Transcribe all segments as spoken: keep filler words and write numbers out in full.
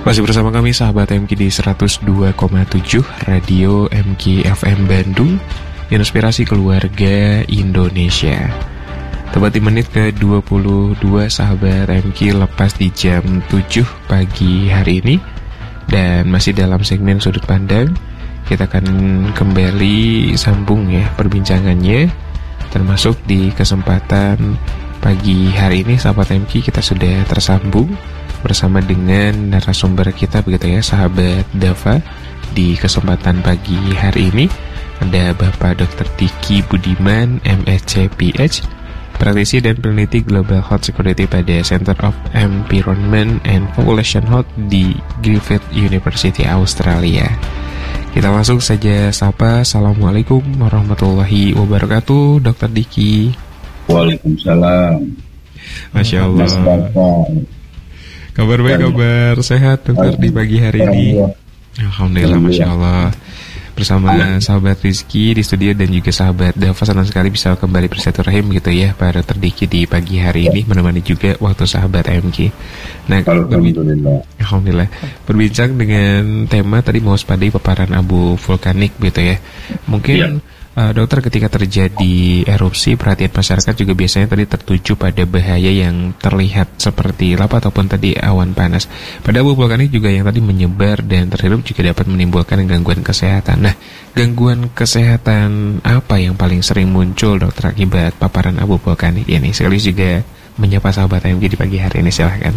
Masih bersama kami sahabat M K di seratus dua koma tujuh Radio M K F M Bandung, Inspirasi Keluarga Indonesia. Tepat di menit ke dua puluh dua sahabat M K lepas di jam tujuh pagi hari ini. Dan masih dalam segmen Sudut Pandang, kita akan kembali sambung ya perbincangannya. Termasuk di kesempatan pagi hari ini sahabat M K kita sudah tersambung bersama dengan narasumber kita begitu ya, sahabat Dava. Di kesempatan pagi hari ini ada Bapak Doktor Diki Budiman, M S C P H, praktisi dan peneliti Global Health Security pada Center of Environment and Population Health di Griffith University Australia. Kita langsung saja sapa. Assalamualaikum warahmatullahi wabarakatuh, Doktor Diki. Waalaikumsalam. Masya Allah. Mas Bapak. Kabar baik, kabar sehat dokter di pagi hari ini. Alhamdulillah, Masya Allah. Bersama sahabat Rizky di studio dan juga sahabat Dava, senang sekali bisa kembali bersilaturahim gitu ya Pak Dokter Diki di pagi hari ini, menemani juga waktu sahabat M K. Nah, Alhamdulillah. Alhamdulillah. Berbincang dengan tema tadi mewaspadai paparan abu vulkanik gitu ya. Mungkin ya. Uh, dokter, ketika terjadi erupsi, perhatian masyarakat juga biasanya tadi tertuju pada bahaya yang terlihat seperti lava ataupun tadi awan panas. Pada abu vulkanik juga yang tadi menyebar dan terhirup juga dapat menimbulkan gangguan kesehatan. Nah, gangguan kesehatan apa yang paling sering muncul dokter akibat paparan abu vulkanik ini? Sekaligus juga menyapa sahabat M K di pagi hari ini, silahkan.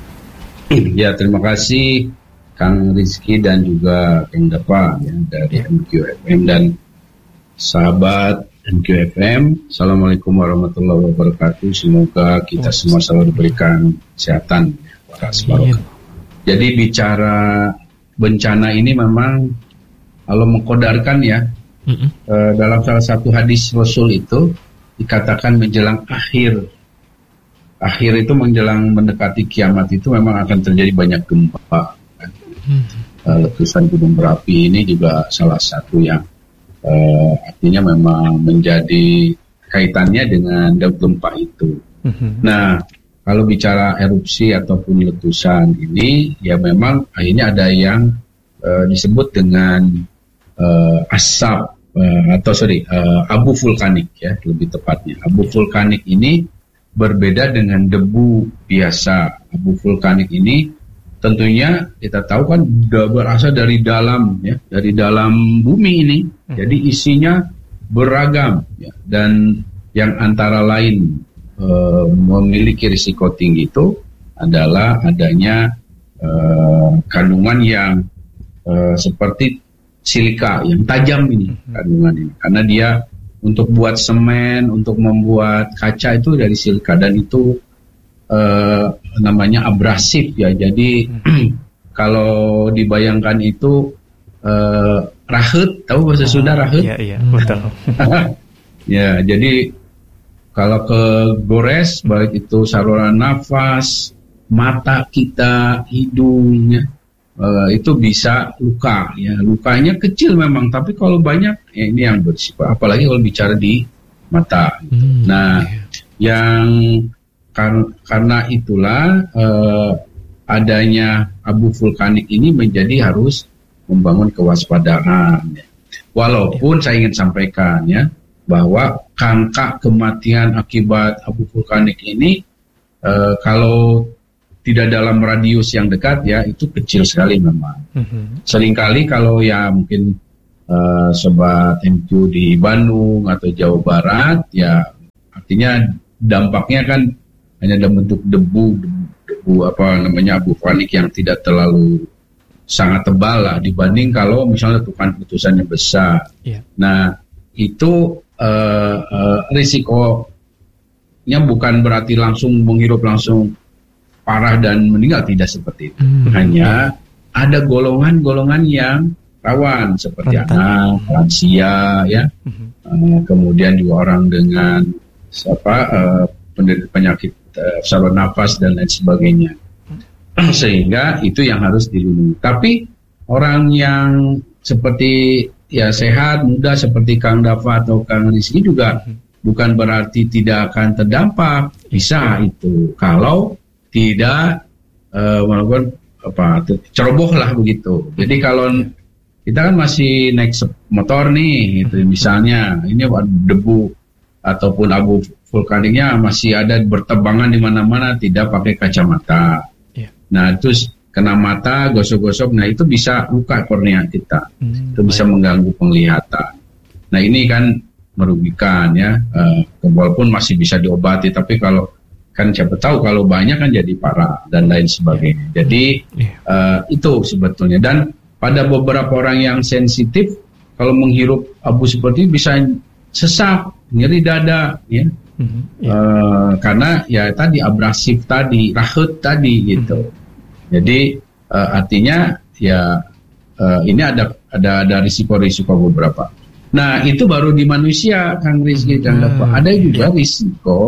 Ya, terima kasih Kang Rizky dan juga Kang Dava ya, dari M Q F M dan sahabat M Q F M. Assalamualaikum warahmatullahi wabarakatuh. Semoga kita semua selalu diberikan kesehatan, waras barokah. Jadi bicara bencana ini memang Allah mengkodarkan ya. Mm-hmm. E, dalam salah satu hadis Rasul itu dikatakan menjelang akhir akhir itu menjelang mendekati kiamat itu memang akan terjadi banyak gempa. Mm-hmm. E, letusan gunung berapi ini juga salah satu yang Uh, artinya memang menjadi kaitannya dengan gempa itu. Mm-hmm. Nah, kalau bicara erupsi ataupun letusan ini, ya memang akhirnya ada yang uh, disebut dengan uh, asap uh, atau sorry uh, abu vulkanik ya, lebih tepatnya. Abu vulkanik ini berbeda dengan debu biasa. Abu vulkanik ini tentunya kita tahu kan berasal dari dalam ya, dari dalam bumi ini. Jadi isinya beragam ya, dan yang antara lain e, memiliki risiko tinggi itu adalah adanya e, kandungan yang e, seperti silika yang tajam ini kandungan ini, karena dia untuk buat semen, untuk membuat kaca itu dari silika dan itu e, namanya abrasif ya. Jadi kalau dibayangkan itu uh, rahut, tahu bahasa Sunda rahut? Iya, iya, betul. Ya, jadi kalau ke gores, baik itu saluran nafas, mata kita, hidungnya, uh, itu bisa luka. Ya, lukanya kecil memang, tapi kalau banyak, ya ini yang berisiko. Apalagi kalau bicara di mata. Hmm, nah, iya. yang kar- karena itulah uh, adanya abu vulkanik ini menjadi harus membangun kewaspadaan. Walaupun saya ingin sampaikan ya bahwa angka kematian akibat abu vulkanik ini e, kalau tidak dalam radius yang dekat ya itu kecil sekali memang. Mm-hmm. Seringkali kalau ya mungkin e, sobat M Q di Bandung atau Jawa Barat ya artinya dampaknya kan hanya dalam bentuk debu, debu, debu apa namanya abu vulkanik yang tidak terlalu sangat tebal lah dibanding kalau misalnya letusan letusannya besar. Yeah. Nah itu uh, uh, risikonya bukan berarti langsung menghirup langsung parah dan meninggal, tidak seperti itu. Mm-hmm. Hanya ada golongan-golongan yang rawan seperti anak, lansia, ya, mm-hmm. uh, kemudian juga orang dengan apa uh, penyakit uh, saluran nafas dan lain sebagainya. Sehingga itu yang harus dilindungi. Tapi orang yang seperti ya sehat, muda seperti Kang Dava atau Kang Rizky juga bukan berarti tidak akan terdampak. Bisa itu kalau tidak uh, melakukan apa ceroboh lah begitu. Jadi kalau kita kan masih naik motor nih, gitu misalnya ini debu ataupun abu vulkaniknya masih ada bertebangan di mana-mana, tidak pakai kacamata. Yeah. Nah terus kena mata, gosok-gosok, nah itu bisa luka kornea kita, hmm, itu bisa baik. mengganggu penglihatan. Nah ini kan merugikan ya, uh, walaupun masih bisa diobati, tapi kalau kan siapa tahu kalau banyak kan jadi parah dan lain sebagainya. Jadi uh, itu sebetulnya. Dan pada beberapa orang yang sensitif, kalau menghirup abu seperti itu bisa sesak, nyeri dada, ya, mm-hmm, yeah. uh, karena ya tadi abrasif tadi, rahut tadi gitu. Mm-hmm. Jadi uh, artinya ya uh, ini ada ada ada risiko-risiko beberapa. Nah itu baru di manusia, Kang Rizky dan mm-hmm. Bapak. Ada juga yeah. risiko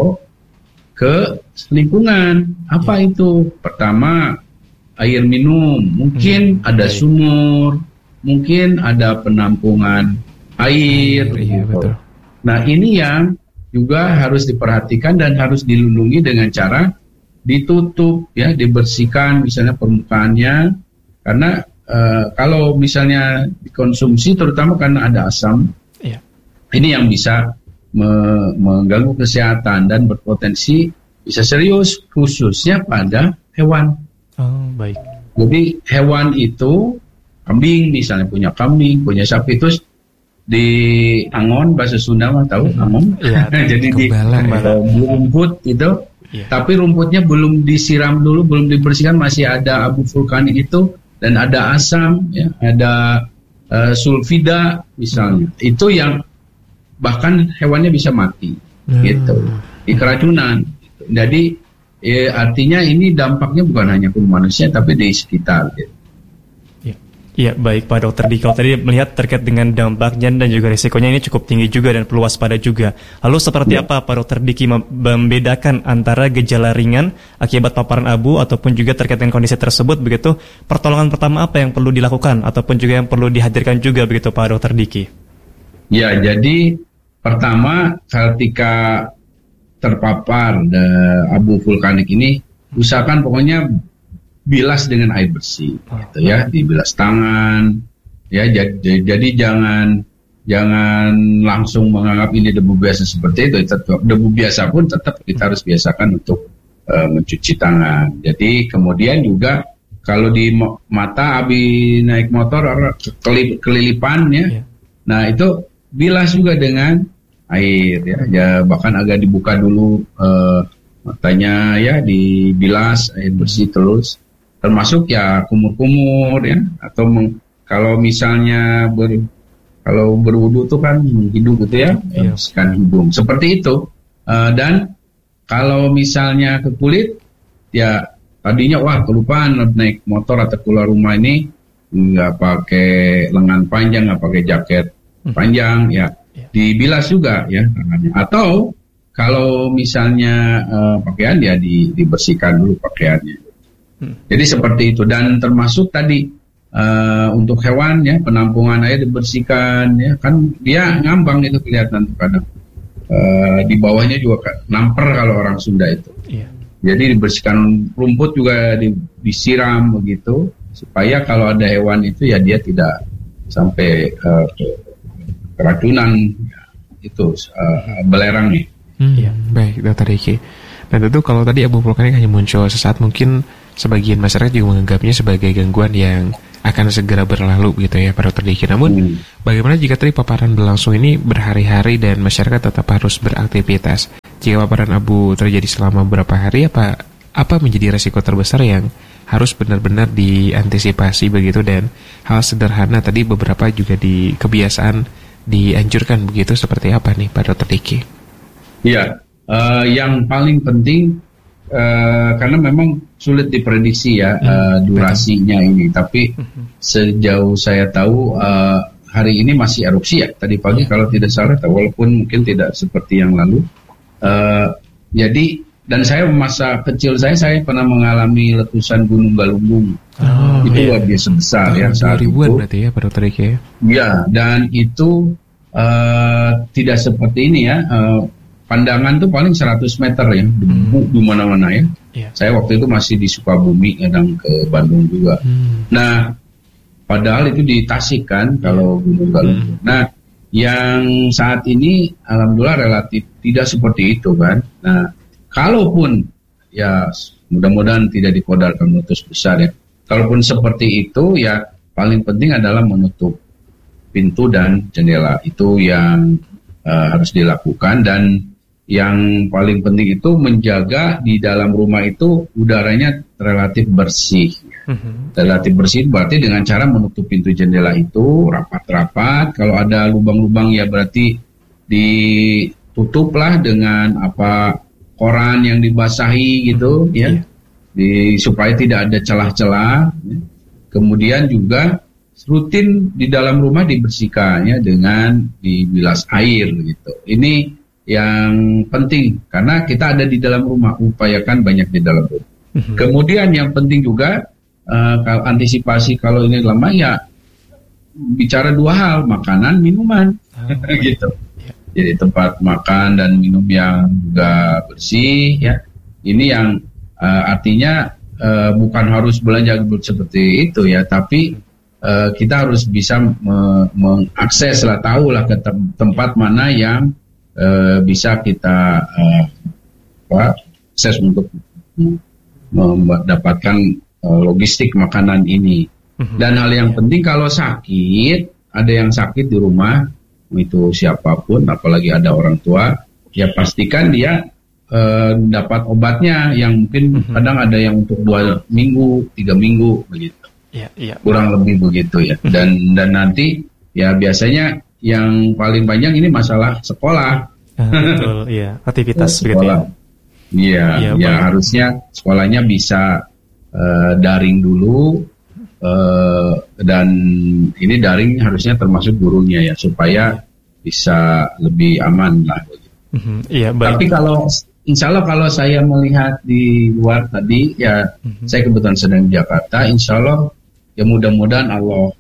ke lingkungan. Apa ya. Itu? Pertama, air minum. Mungkin hmm, ada baik. sumur, mungkin ada penampungan air. air iya, betul. Nah, ini yang juga harus diperhatikan dan harus dilindungi dengan cara ditutup, ya, dibersihkan misalnya permukaannya. Karena uh, kalau misalnya dikonsumsi, terutama karena ada asam, ya. ini yang bisa mengganggu kesehatan dan berpotensi bisa serius, khususnya pada hewan. Oh, baik. Jadi hewan itu, kambing misalnya, punya kambing, punya sapi, terus di angon, bahasa Sunda mah tahu hmm. angon. Ya, jadi di, di rumput itu, ya. tapi rumputnya belum disiram dulu, belum dibersihkan, masih ada abu vulkanik itu dan ada asam, ya, ada uh, sulfida misalnya. Hmm. Itu yang bahkan hewannya bisa mati, hmm. gitu, di keracunan. Jadi ya, artinya ini dampaknya bukan hanya ke manusia, tapi di sekitar. Gitu. Ya. ya, baik Pak Dokter Diki. Kalau tadi melihat terkait dengan dampaknya dan juga risikonya ini cukup tinggi juga dan perlu waspada juga. Lalu seperti ya. apa Pak Dokter Diki membedakan antara gejala ringan akibat paparan abu ataupun juga terkait dengan kondisi tersebut begitu? Pertolongan pertama apa yang perlu dilakukan ataupun juga yang perlu dihadirkan juga begitu Pak Dokter Diki? Ya, jadi pertama, ketika terpapar uh, abu vulkanik ini, usahakan pokoknya bilas dengan air bersih, gitu ya, dibilas tangan, ya. Jadi, jadi jangan jangan langsung menganggap ini debu biasa seperti itu. Tetap, debu biasa pun tetap kita harus biasakan untuk uh, mencuci tangan. Jadi kemudian juga kalau di mata habis naik motor kelip, kelilipan, ya, yeah. nah itu bilas juga dengan air, ya, ya bahkan agak dibuka dulu uh, matanya, ya, dibilas air bersih terus, termasuk ya kumur-kumur, ya, atau meng, kalau misalnya ber, kalau berwudu tuh kan hidung gitu, ya, iya. bersihkan hidung seperti itu. Uh, dan kalau misalnya ke kulit, ya tadinya wah kelupaan naik motor atau keluar rumah ini nggak pakai lengan panjang, nggak pakai jaket panjang, ya, dibilas juga, ya, tangannya. Atau kalau misalnya uh, pakaian, ya di, dibersihkan dulu pakaiannya. Hmm. Jadi seperti itu. Dan termasuk tadi uh, untuk hewan, ya, penampungan air dibersihkan, ya, kan dia ngambang itu kelihatan kadang. Uh, di bawahnya juga kan namper kalau orang Sunda itu. Yeah. Jadi dibersihkan, rumput juga di, disiram begitu supaya kalau ada hewan itu, ya, dia tidak sampai uh, keracunan, ya, itu uh, belerang nih. Hmm, ya. Baik, Dokter Diki. Dan tentu kalau tadi abu vulkanik hanya muncul sesaat, mungkin sebagian masyarakat juga menganggapnya sebagai gangguan yang akan segera berlalu gitu ya Pak Dokter Diki. Namun hmm. bagaimana jika tadi paparan berlangsung ini berhari-hari dan masyarakat tetap harus beraktivitas? Jika paparan abu terjadi selama beberapa hari, apa apa menjadi resiko terbesar yang harus benar-benar diantisipasi begitu? Dan hal sederhana tadi beberapa juga di kebiasaan dianjurkan begitu, seperti apa nih Pak Dokter Diki? Ya, uh, yang paling penting uh, karena memang sulit diprediksi, ya, hmm, uh, durasinya betul. ini. Tapi hmm. sejauh saya tahu uh, hari ini masih erupsi, ya. Tadi pagi hmm. kalau tidak salah, walaupun mungkin tidak seperti yang lalu. Uh, jadi dan saya masa kecil saya saya pernah mengalami letusan Gunung Galunggung. Oh, itu luar iya. biasa besar, oh, ya, saat itu. Berarti ya Pak Dokter Diki, ya. Ya, dan itu uh, tidak seperti ini, ya. Uh, pandangan tuh paling seratus meter, ya, debu hmm. di mana-mana, ya. Yeah. Saya waktu itu masih di Sukabumi, kadang ke Bandung juga. Hmm. Nah, padahal itu di Tasik kan, kalau gunung Galunggung. Hmm. Nah, yang saat ini alhamdulillah relatif tidak seperti itu kan. Nah, kalaupun ya mudah-mudahan tidak dikodarkan meletus besar ya. Kalaupun seperti itu ya paling penting adalah menutup pintu dan jendela. Itu yang uh, harus dilakukan, dan yang paling penting itu menjaga di dalam rumah itu udaranya relatif bersih. Mm-hmm. Relatif bersih berarti dengan cara menutup pintu jendela itu rapat-rapat. Kalau ada lubang-lubang ya berarti ditutuplah dengan apa koran yang dibasahi gitu, mm-hmm. ya, yeah. di, supaya tidak ada celah-celah. Ya. Kemudian juga rutin di dalam rumah dibersihkan ya dengan dibilas air gitu. Ini yang penting karena kita ada di dalam rumah, upayakan banyak di dalam rumah. Mm-hmm. Kemudian yang penting juga uh, kalau antisipasi kalau ini lemah ya bicara dua hal, makanan, minuman, oh, gitu. Yeah. Jadi tempat makan dan minum yang juga bersih ya. Ini yang uh, artinya uh, bukan harus belanja seperti itu ya, tapi uh, kita harus bisa me- mengakses lah, tahu lah ke tem- tempat mana yang Uh, bisa kita uh, apa, akses untuk mendapatkan uh, logistik makanan ini. Mm-hmm. Dan hal yang penting kalau sakit, ada yang sakit di rumah, itu siapapun, apalagi ada orang tua, ya pastikan dia uh, dapat obatnya yang mungkin mm-hmm. kadang ada yang untuk dua minggu, tiga minggu begitu, yeah, yeah. kurang lebih begitu ya. Mm-hmm. Dan dan nanti ya biasanya yang paling banyak ini masalah sekolah. Ah, betul, iya, aktivitas sekolah. Iya, ya, ya harusnya sekolahnya bisa uh, daring dulu, uh, dan ini daring harusnya termasuk gurunya ya, supaya bisa lebih aman lah. Mm-hmm, iya, baik. Tapi kalau insya Allah kalau saya melihat di luar tadi ya, mm-hmm. saya kebetulan sedang di Jakarta, insya Allah ya mudah-mudahan Allah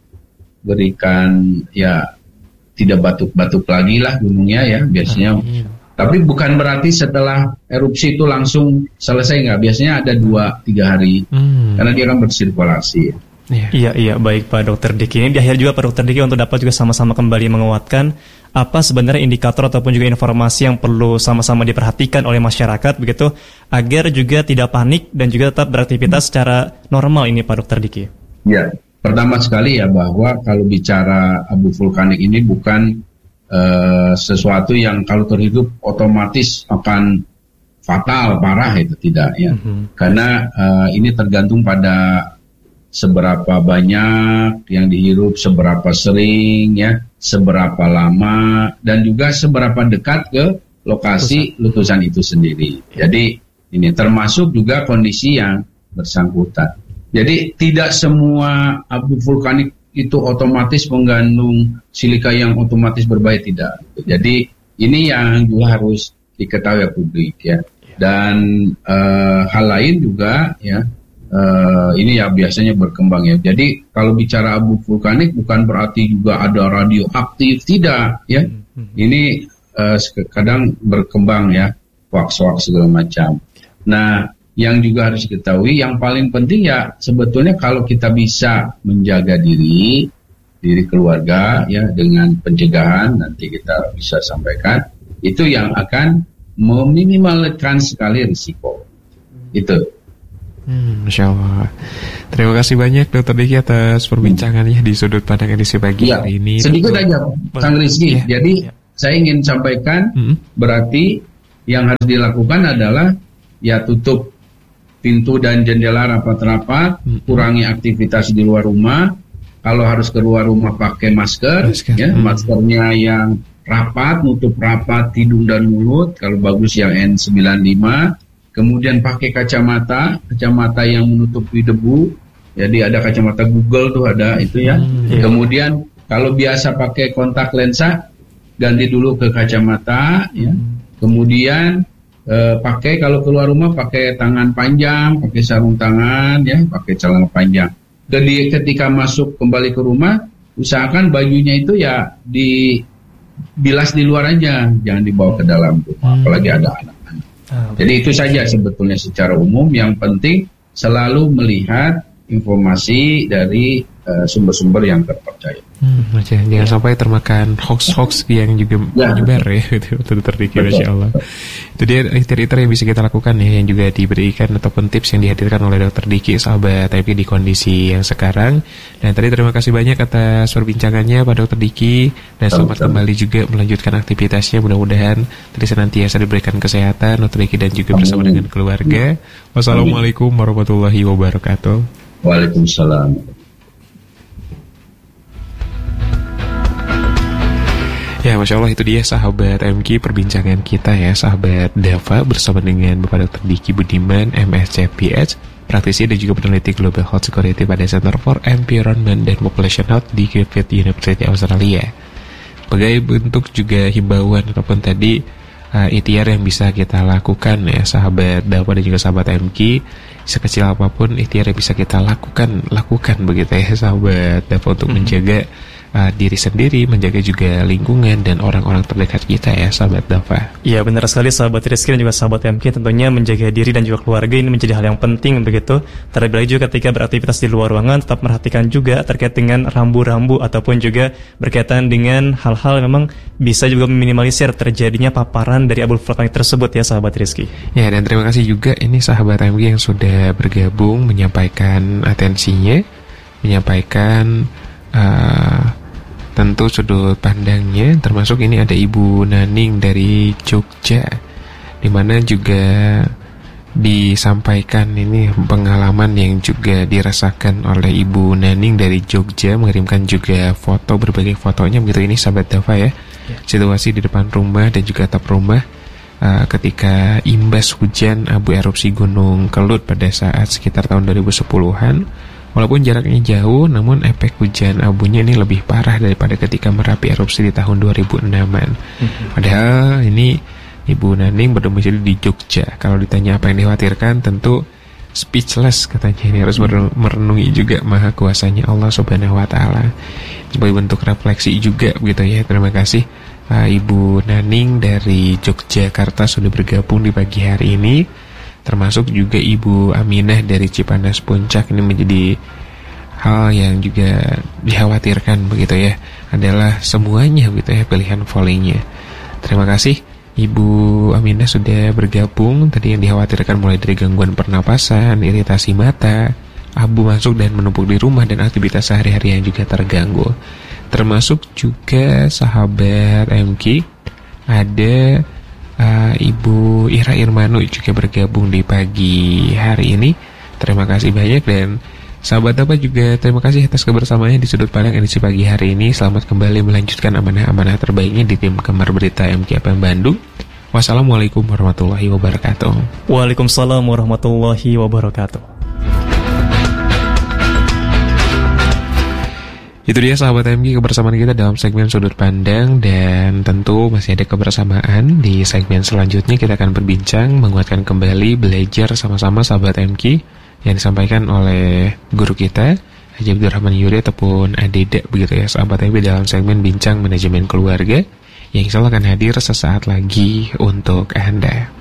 berikan ya tidak batuk-batuk lagi lah gunungnya ya biasanya. Ah, iya. Tapi bukan berarti setelah erupsi itu langsung selesai, nggak. Biasanya ada dua tiga hari hmm. karena dia kan bersirkulasi. Iya. iya iya baik Pak Dokter Diki. Ini di akhir juga Pak Dokter Diki untuk dapat juga sama-sama kembali menguatkan apa sebenarnya indikator ataupun juga informasi yang perlu sama-sama diperhatikan oleh masyarakat begitu agar juga tidak panik dan juga tetap beraktivitas secara normal ini Pak Dokter Diki. Iya. Pertama sekali ya bahwa kalau bicara abu vulkanik ini bukan uh, sesuatu yang kalau terhidup otomatis akan fatal, parah, itu tidak ya. Mm-hmm. Karena uh, ini tergantung pada seberapa banyak yang dihirup, seberapa sering ya, seberapa lama, dan juga seberapa dekat ke lokasi letusan itu sendiri. Jadi ini termasuk juga kondisi yang bersangkutan. Jadi tidak semua abu vulkanik itu otomatis mengandung silika yang otomatis berbahaya, tidak. Jadi ini yang juga harus diketahui publik ya. Dan uh, hal lain juga ya, uh, ini ya biasanya berkembang ya. Jadi kalau bicara abu vulkanik bukan berarti juga ada radioaktif, tidak ya. Ini uh, kadang berkembang ya, wax-wax segala macam. Nah, yang juga harus diketahui, yang paling penting ya sebetulnya kalau kita bisa menjaga diri, diri keluarga ya dengan pencegahan, nanti kita bisa sampaikan, itu yang akan meminimalkan sekali risiko. Itu. Hmm, Masya Allah. Terima kasih banyak Dokter Diki atas perbincangannya di sudut pandang edisi pagi ya, hari ini. Sedikit aja, Kang Rizky. Ya, Jadi ya. saya ingin sampaikan, hmm. berarti yang harus dilakukan adalah ya tutup pintu dan jendela rapat-rapat, hmm. kurangi aktivitas di luar rumah. Kalau harus keluar rumah pakai masker, masker. ya, hmm. maskernya yang rapat, nutup rapat hidung dan mulut. Kalau bagus yang N sembilan puluh lima. Kemudian pakai kacamata, kacamata yang menutupi debu. Jadi ada kacamata Google tuh ada itu ya. Hmm, yeah. Kemudian kalau biasa pakai kontak lensa, ganti dulu ke kacamata. Hmm. Ya. Kemudian Uh, pakai kalau keluar rumah pakai tangan panjang, pakai sarung tangan, ya, pakai celana panjang. Jadi ketika masuk kembali ke rumah, usahakan bajunya itu ya dibilas di luar aja, jangan dibawa ke dalam rumah, apalagi ada anak-anak. Ah, Jadi itu saja sebetulnya secara umum. Yang penting selalu melihat informasi dari uh, sumber-sumber yang terpercaya. Hmm, jangan ya. sampai termakan hoax-hoax yang juga ya, menyebar ya, itu terdikir, Masya Allah. Itu dia ikhtiar-ikhtiar yang bisa kita lakukan ya, yang juga diberikan ataupun tips yang dihadirkan oleh Dokter Diki, sahabat T M K di kondisi yang sekarang. Dan tadi terima kasih banyak atas perbincangannya Pak Dokter Diki, dan selamat Sama-sama. kembali juga melanjutkan aktivitasnya. Mudah-mudahan tadi senantiasa diberikan kesehatan Dokter Diki dan juga bersama Amin. dengan keluarga. Wassalamualaikum warahmatullahi wabarakatuh. Waalaikumsalam. Ya, Masya Allah, itu dia sahabat M K perbincangan kita ya, sahabat Dava bersama dengan Bapak Dokter Diki Budiman, M S C P H, praktisi dan juga peneliti Global Health Security pada Center for Environment and Population Health di Griffith University Australia. Sebagai bentuk juga himbauan ataupun tadi uh, ikhtiar yang bisa kita lakukan ya, sahabat Dava dan juga sahabat M K, sekecil apapun ikhtiar yang bisa kita lakukan, lakukan begitu ya sahabat Dava untuk mm-hmm. menjaga Uh, diri sendiri, menjaga juga lingkungan dan orang-orang terdekat kita ya sahabat Dava. Iya benar sekali sahabat Rizky dan juga sahabat M K, tentunya menjaga diri dan juga keluarga ini menjadi hal yang penting begitu. Terlebih lagi juga ketika beraktivitas di luar ruangan, tetap perhatikan juga terkait dengan rambu-rambu ataupun juga berkaitan dengan hal-hal yang memang bisa juga meminimalisir terjadinya paparan dari abu vulkanik tersebut ya sahabat Rizky. Ya, dan terima kasih juga ini sahabat M K yang sudah bergabung menyampaikan atensinya, menyampaikan Uh, tentu sudut pandangnya, termasuk ini ada Ibu Naning dari Jogja, dimana juga disampaikan ini pengalaman yang juga dirasakan oleh Ibu Naning dari Jogja, mengirimkan juga foto, berbagai fotonya begitu ini sahabat Dava ya, ya. Situasi di depan rumah dan juga atap rumah uh, ketika imbas hujan abu erupsi Gunung Kelut pada saat sekitar tahun dua ribu sepuluhan. Walaupun jaraknya jauh, namun efek hujan abunya ini lebih parah daripada ketika Merapi erupsi di tahun dua ribu enaman. Mm-hmm. Padahal ini Ibu Naning berdomisili di Jogja. Kalau ditanya apa yang dikhawatirkan, tentu speechless katanya. Ini harus mm-hmm. merenungi juga maha kuasanya Allah Subhanahu Wa Taala. Sebagai bentuk refleksi juga begitu ya. Terima kasih uh, Ibu Naning dari Yogyakarta sudah bergabung di pagi hari ini. Termasuk juga Ibu Aminah dari Cipanas Puncak. Ini menjadi hal yang juga dikhawatirkan begitu ya, adalah semuanya begitu ya pilihan volleynya. Terima kasih Ibu Aminah sudah bergabung. Tadi yang dikhawatirkan mulai dari gangguan pernapasan, iritasi mata, abu masuk dan menumpuk di rumah, dan aktivitas sehari-hari yang juga terganggu. Termasuk juga sahabat M K ada Uh, Ibu Ira Irmanu juga bergabung di pagi hari ini. Terima kasih banyak, dan sahabat apa juga terima kasih atas kebersamaannya di Sudut Pandang edisi pagi hari ini. Selamat kembali melanjutkan amanah-amanah terbaiknya di tim Kamar Berita M K F M Bandung. Wassalamualaikum warahmatullahi wabarakatuh. Waalaikumsalam warahmatullahi wabarakatuh. Itu dia sahabat M K kebersamaan kita dalam segmen Sudut Pandang, dan tentu masih ada kebersamaan di segmen selanjutnya. Kita akan berbincang, menguatkan kembali, belajar sama-sama sahabat M K yang disampaikan oleh guru kita Haji Abdurrahman Yuri ataupun Adeda begitu ya sahabat M K dalam segmen Bincang Manajemen Keluarga yang insya Allah akan hadir sesaat lagi untuk Anda.